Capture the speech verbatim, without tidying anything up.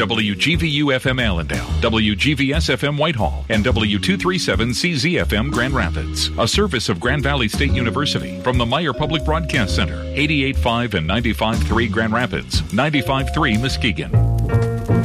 W G V U F M Allendale, W G V S F M Whitehall, and W two thirty-seven C Z F M Grand Rapids. A service of Grand Valley State University from the Meyer Public Broadcast Center, eighty-eight point five and ninety-five point three Grand Rapids, ninety-five point three Muskegon.